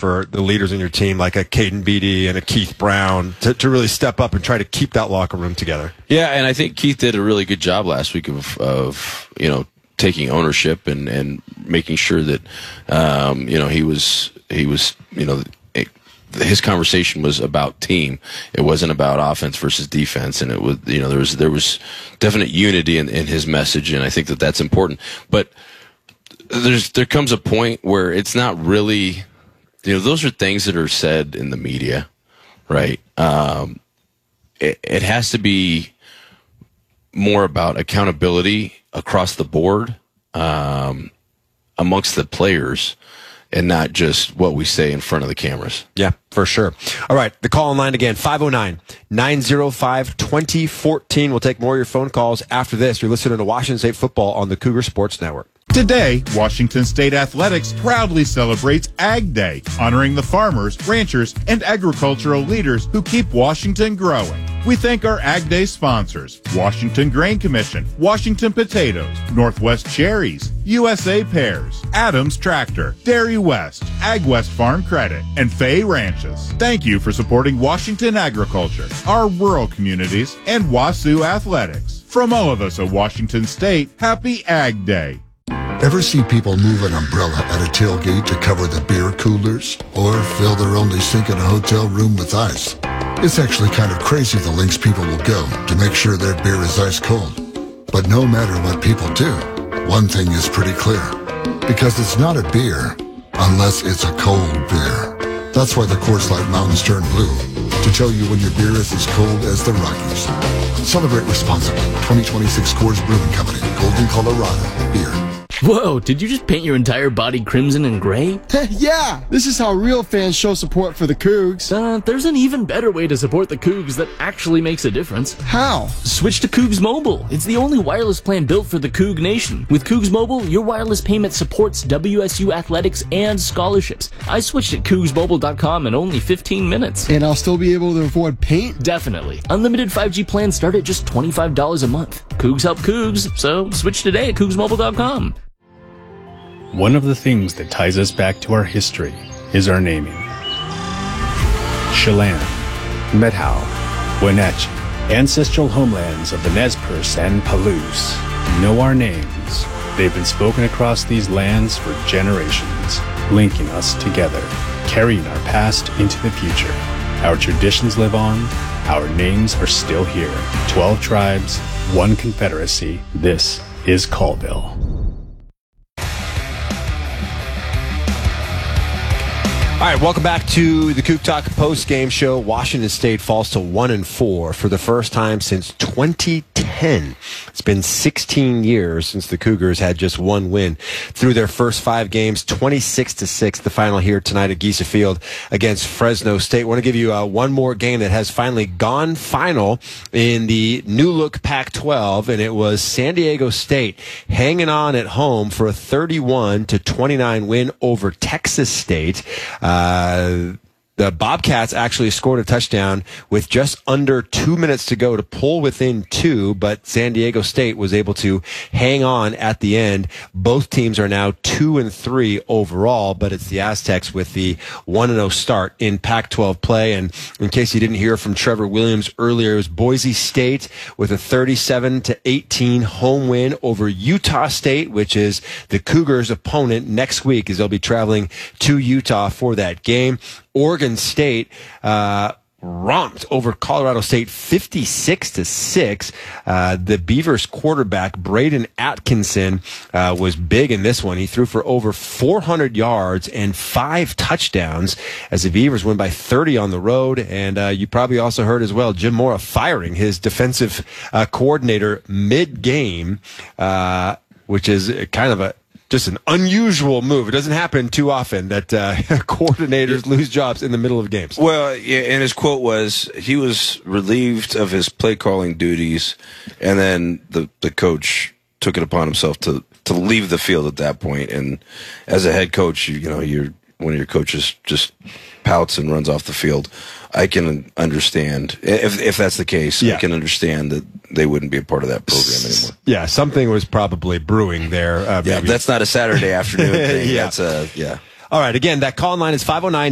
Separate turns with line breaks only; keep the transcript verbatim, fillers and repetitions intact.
for the leaders in your team, like a Caden Beatty and a Keith Brown, to, to really step up and try to keep that locker room together.
Yeah, and I think Keith did a really good job last week of, of you know, taking ownership and, and making sure that, um, you know, he was, he was, you know, it, his conversation was about team. It wasn't about offense versus defense. And it was, you know, there was, there was definite unity in, in his message. And I think that that's important. But there's, there comes a point where it's not really, you know, those are things that are said in the media, right? Um, it, it has to be more about accountability across the board, um, amongst the players, and not just what we say in front of the cameras.
Yeah, for sure. All right, the call in line again, five oh nine, nine oh five, two oh one four. We'll take more of your phone calls after this. You're listening to Washington State Football on the Cougar Sports Network.
Today, Washington State Athletics proudly celebrates Ag Day, honoring the farmers, ranchers, and agricultural leaders who keep Washington growing. We thank our Ag Day sponsors, Washington Grain Commission, Washington Potatoes, Northwest Cherries, U S A Pears, Adams Tractor, Dairy West, Ag West Farm Credit, and Fay Ranches. Thank you for supporting Washington agriculture, our rural communities, and WASU athletics. From all of us at Washington State, happy Ag Day.
Ever see people move an umbrella at a tailgate to cover the beer coolers? Or fill their only sink in a hotel room with ice? It's actually kind of crazy the lengths people will go to make sure their beer is ice cold. But no matter what people do, one thing is pretty clear. Because it's not a beer unless it's a cold beer. That's why the Coors Light Mountains turn blue, to tell you when your beer is as cold as the Rockies. Celebrate responsibly. twenty twenty-six Coors Brewing Company, Golden, Colorado. Beer.
Whoa, did you just paint your entire body crimson and gray?
Yeah, this is how real fans show support for the Cougs.
Uh, there's an even better way to support the Cougs that actually makes a difference.
How?
Switch to Cougs Mobile. It's the only wireless plan built for the Coug Nation. With Cougs Mobile, your wireless payment supports W S U athletics and scholarships. I switched at Cougs Mobile dot com in only fifteen minutes.
And I'll still be able to afford paint?
Definitely. Unlimited five G plans start at just twenty-five dollars a month. Cougs help Cougs, so switch today at Cougs Mobile dot com.
One of the things that ties us back to our history is our naming. Chelan, Methow, Wenatchee, ancestral homelands of the Nez Perce and Palouse, know our names. They've been spoken across these lands for generations, linking us together, carrying our past into the future. Our traditions live on, our names are still here. Twelve tribes, one confederacy. This is Colville.
All right, welcome back to the Coug Talk post-game show. Washington State falls to one and four for the first time since twenty ten. It's been sixteen years since the Cougars had just one win through their first five games, twenty-six to six. The final here tonight at Giesa Field against Fresno State. I want to give you uh, one more game that has finally gone final in the new look Pac twelve, and it was San Diego State hanging on at home for a thirty-one to twenty-nine win over Texas State. Uh, the Bobcats actually scored a touchdown with just under two minutes to go to pull within two, but San Diego State was able to hang on at the end. Both teams are now two and three overall, but it's the Aztecs with the one and oh start in Pac twelve play. And in case you didn't hear from Trevor Williams earlier, it was Boise State with a thirty-seven to eighteen home win over Utah State, which is the Cougars' opponent next week, as they'll be traveling to Utah for that game. Oregon State uh, romped over Colorado State fifty-six to six. Uh, the Beavers quarterback Braden Atkinson uh, was big in this one. He threw for over four hundred yards and five touchdowns as the Beavers win by thirty on the road. And uh, you probably also heard as well Jim Mora firing his defensive uh, coordinator mid-game, uh, which is kind of a just an unusual move. It doesn't happen too often that uh, coordinators lose jobs in the middle of games.
Well, yeah, and his quote was he was relieved of his play calling duties, and then the, the coach took it upon himself to, to leave the field at that point. And as a head coach, you, you know, you're one of your coaches just pouts and runs off the field. I can understand if if that's the case. Yeah. I can understand that they wouldn't be a part of that program anymore.
Yeah, something was probably brewing there. Uh,
yeah,
maybe.
That's not a Saturday afternoon thing.
yeah.
That's a yeah.
All right. Again, that call line is five oh nine